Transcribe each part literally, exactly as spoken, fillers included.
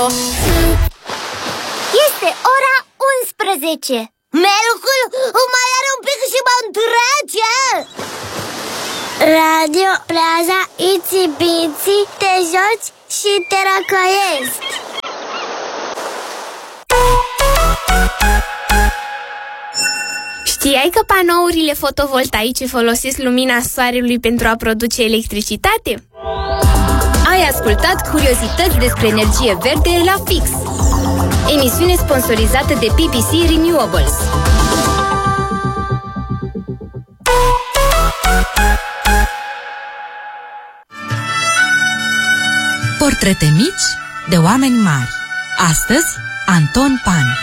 Este ora unsprezece. Melucul mai are un pic și mă întrece. Radio Plaza Itsy Bitsy, te joci și te răcăiești. Știai că panourile fotovoltaice folosesc lumina soarelui pentru a produce electricitate? Ai ascultat curiozități despre energie verde la Fix, emisiune sponsorizată de P P C Renewables. Portrete mici de oameni mari. Astăzi, Anton Pan.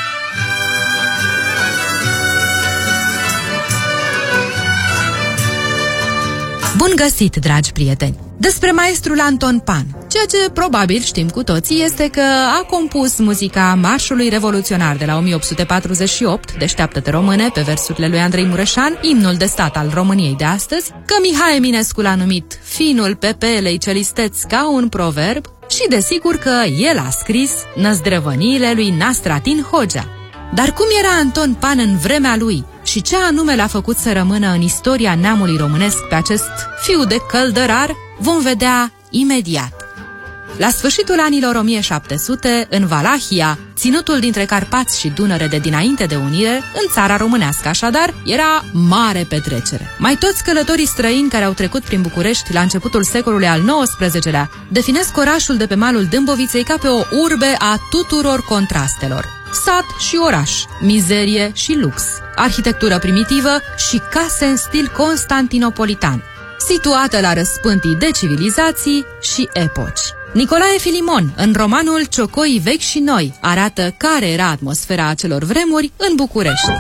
Bun găsit, dragi prieteni! Despre maestrul Anton Pan. Ceea ce probabil știm cu toții este că a compus muzica Marșului Revoluționar de la o mie opt sute patruzeci și opt, Deșteaptă-te române, pe versurile lui Andrei Mureșan, imnul de stat al României de astăzi, că Mihai Eminescu l-a numit finul pepelei celisteț ca un proverb și desigur că el a scris Năzdrăvăniile lui Nastratin Hogea. Dar cum era Anton Pan în vremea lui și ce anume l-a făcut să rămână în istoria neamului românesc pe acest fiu de căldărar, vom vedea imediat. La sfârșitul anilor o mie șapte sute, în Valahia, ținutul dintre Carpați și Dunăre de dinainte de unire, în țara românească așadar, era mare petrecere. Mai toți călătorii străini care au trecut prin București la începutul secolului al nouăsprezecelea definesc orașul de pe malul Dâmboviței ca pe o urbe a tuturor contrastelor. Sat și oraș, mizerie și lux, arhitectură primitivă și case în stil constantinopolitan, situată la răspântii de civilizații și epoci. Nicolae Filimon, în romanul Ciocoi vechi și noi, arată care era atmosfera acelor vremuri în București.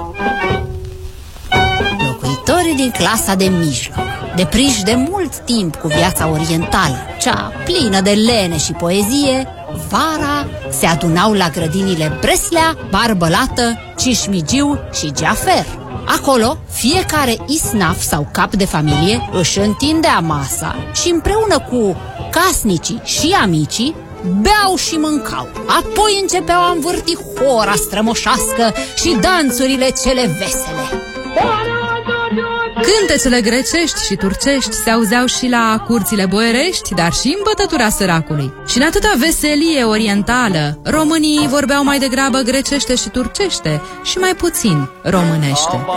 Locuitorii din clasa de mijloc, deprinși de mult timp cu viața orientală, cea plină de lene și poezie, vara se adunau la grădinile Breslea, Barbălată, Cișmigiu și Geafer. Acolo, fiecare isnaf sau cap de familie își întindea masa și împreună cu casnicii și amicii beau și mâncau. Apoi începeau a învârti hora strămoșească și danțurile cele vesele. Cântecele grecești și turcești se auzeau și la curțile boierești, dar și în bătătura săracului. Și în atâta veselie orientală, românii vorbeau mai degrabă grecește și turcește și mai puțin românește.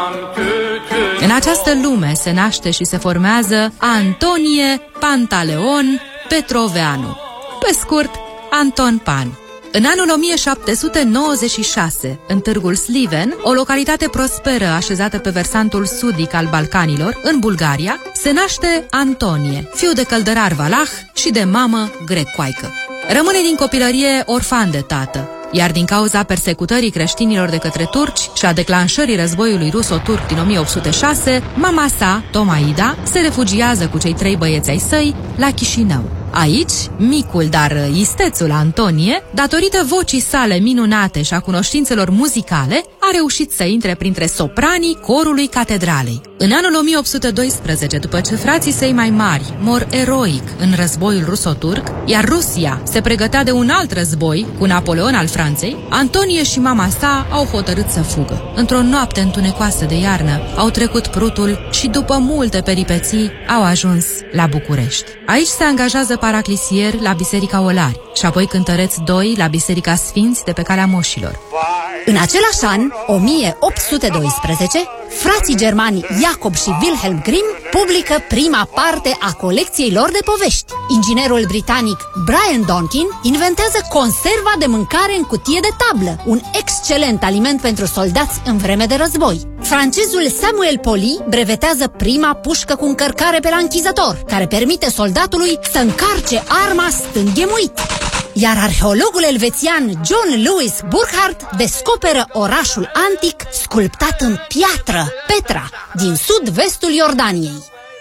În această lume se naște și se formează Antonie Pantaleon Petroveanu, pe scurt, Anton Pan. În anul o mie șapte sute nouăzeci și șase, în Târgul Sliven, o localitate prosperă așezată pe versantul sudic al Balcanilor, în Bulgaria, se naște Antonie, fiu de căldărar valah și de mamă grecoaică. Rămâne din copilărie orfan de tată, iar din cauza persecutării creștinilor de către turci și a declanșării războiului ruso-turc din o mie opt sute șase, mama sa, Tomaida, se refugiază cu cei trei băieți ai săi la Chișinău. Aici, micul, dar istețul Antonie, datorită vocii sale minunate și a cunoștințelor muzicale, a reușit să intre printre sopranii corului catedralei. În anul o mie opt sute doisprezece, după ce frații săi mai mari mor eroic în războiul ruso-turc, iar Rusia se pregătea de un alt război cu Napoleon al Franței, Antonie și mama sa au hotărât să fugă. Într-o noapte întunecoasă de iarnă, au trecut Prutul și după multe peripeții au ajuns la București. Aici se angajează paraclisier la Biserica Olari și apoi cântăreț doi la Biserica Sfinți de pe Calea Moșilor. În același an, o mie opt sute doisprezece, frații germani Jacob și Wilhelm Grimm publică prima parte a colecției lor de povești. Inginerul britanic Brian Donkin inventează conserva de mâncare în cutie de tablă, un excelent aliment pentru soldați în vreme de război. Francezul Samuel Poli brevetează prima pușcă cu încărcare pe la închizător, care permite soldatului să încarce arma stânghemuit. Iar arheologul elvețian John Lewis Burckhardt descoperă orașul antic sculptat în piatră, Petra, din sud-vestul Iordaniei.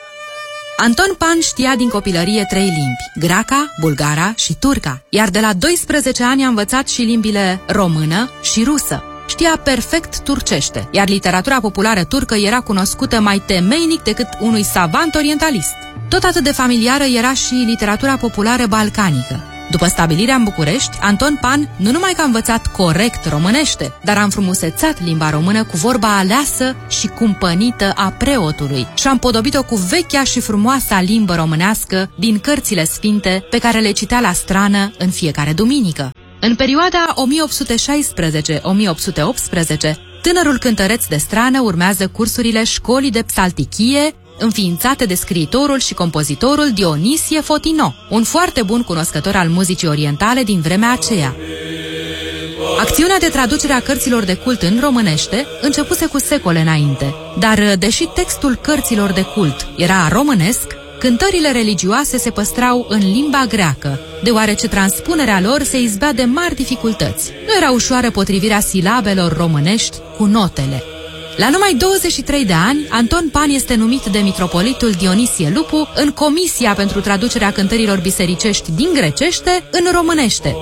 Anton Pan știa din copilărie trei limbi, greaca, bulgara și turca, iar de la doisprezece ani a învățat și limbile română și rusă. Știa perfect turcește, iar literatura populară turcă era cunoscută mai temeinic decât unui savant orientalist. Tot atât de familiară era și literatura populară balcanică. După stabilirea în București, Anton Pan nu numai că a învățat corect românește, dar a înfrumusețat limba română cu vorba aleasă și cumpănită a preotului și a împodobit-o cu vechea și frumoasa limbă românească din cărțile sfinte pe care le citea la strană în fiecare duminică. În perioada o mie opt sute șaisprezece - o mie opt sute optsprezece, tânărul cântăreț de strană urmează cursurile școlii de psaltichie, înființate de scriitorul și compozitorul Dionisie Fotino, un foarte bun cunoscător al muzicii orientale din vremea aceea. Acțiunea de traducere a cărților de cult în românește începuse cu secole înainte, dar deși textul cărților de cult era românesc, cântările religioase se păstrau în limba greacă, deoarece transpunerea lor se izbea de mari dificultăți. Nu era ușoară potrivirea silabelor românești cu notele. La numai douăzeci și trei de ani, Anton Pan este numit de mitropolitul Dionisie Lupu în Comisia pentru traducerea cântărilor bisericești din grecește în românește.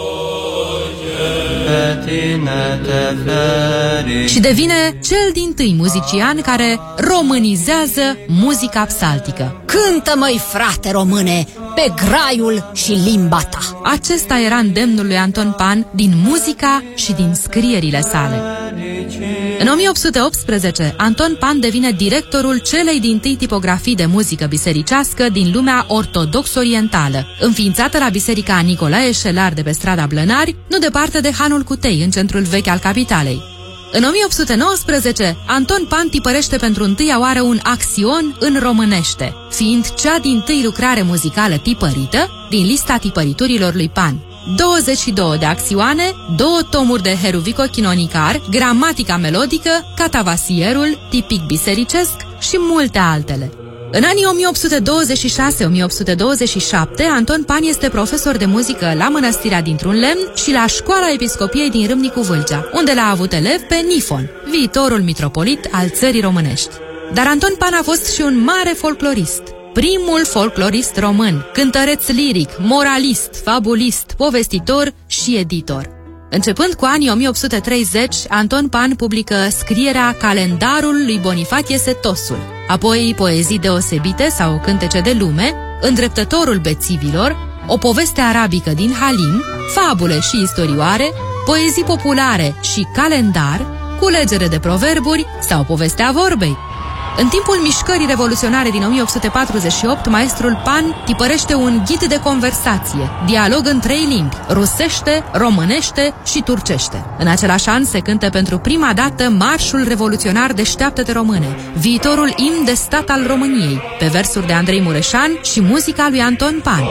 Și devine cel dintâi muzician care românizează muzica psaltică. Cântă, măi, frate române, pe graiul și limba ta. Acesta era îndemnul lui Anton Pan din muzica și din scrierile sale. În o mie opt sute optsprezece, Anton Pan devine directorul celei dintâi tipografii de muzică bisericească din lumea ortodox-orientală, înființată la Biserica Nicolae Șelar de pe strada Blănari, nu departe de Hanul Cutei, în centrul vechi al capitalei. În o mie opt sute nouăsprezece, Anton Pan tipărește pentru întâia oară un axion în românește, fiind cea dintâi lucrare muzicală tipărită din lista tipăriturilor lui Pan. douăzeci și două de axioane, două tomuri de Heruvico Chinonicar, gramatica melodică, catavasierul, tipic bisericesc și multe altele. În anii o mie opt sute douăzeci și șase - o mie opt sute douăzeci și șapte, Anton Pan este profesor de muzică la Mănăstirea dintr-un Lemn și la Școala Episcopiei din Râmnicu Vâlcea, unde l-a avut elev pe Nifon, viitorul mitropolit al țării românești. Dar Anton Pan a fost și un mare folclorist. Primul folclorist român, cântăreț liric, moralist, fabulist, povestitor și editor. Începând cu anii o mie opt sute treizeci, Anton Pan publică scrierea Calendarul lui Bonifatie Setosul, apoi poezii deosebite sau cântece de lume, Îndreptătorul bețivilor, o poveste arabică din Halim, fabule și istorioare, poezii populare și calendar, culegere de proverburi sau povestea vorbei. În timpul mișcării revoluționare din o mie opt sute patruzeci și opt, maestrul Pan tipărește un ghid de conversație, dialog în trei limbi, rusește, românește și turcește. În același an se cântă pentru prima dată Marșul Revoluționar Deșteaptă-te Române, viitorul imn de stat al României, pe versuri de Andrei Mureșan și muzica lui Anton Pan.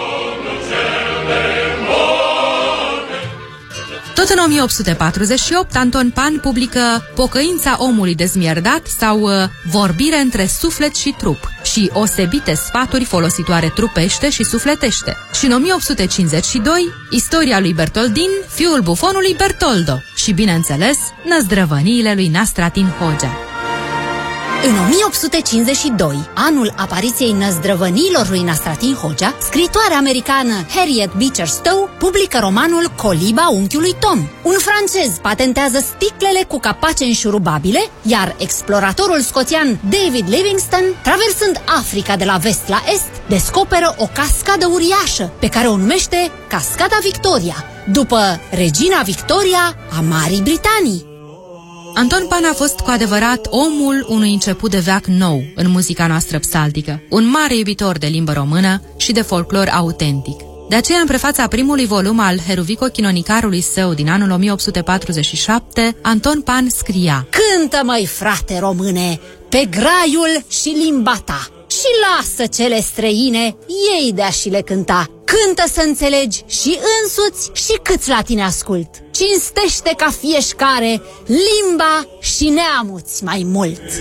Tot în o mie opt sute patruzeci și opt, Anton Pan publică Pocăința omului dezmierdat sau uh, Vorbire între suflet și trup și osebite sfaturi folositoare trupește și sufletește. Și în o mie opt sute cincizeci și doi, Istoria lui Bertoldin, fiul bufonului Bertoldo și, bineînțeles, Năzdrăvăniile lui Nastratin Hogea. În o mie opt sute cincizeci și doi, anul apariției Năzdrăvăniilor lui Nastratin Hogea, scritoarea americană Harriet Beecher Stowe publică romanul Coliba unchiului Tom. Un francez patentează sticlele cu capace înșurubabile, iar exploratorul scoțian David Livingstone, traversând Africa de la vest la est, descoperă o cascadă uriașă, pe care o numește Cascada Victoria, după regina Victoria a Marii Britanii. Anton Pan a fost cu adevărat omul unui început de veac nou în muzica noastră psaltică, un mare iubitor de limbă română și de folclor autentic. De aceea, în prefața primului volum al Heruvico Chinonicarului său din anul o mie opt sute patruzeci și șapte, Anton Pan scria: Cântă, măi, frate române, pe graiul și limba ta și lasă cele străine, ei de-a și le cânta. Cântă să înțelegi și însuți și câți la tine ascult. Cinstește ca fiecare limba și neamuți mai mult.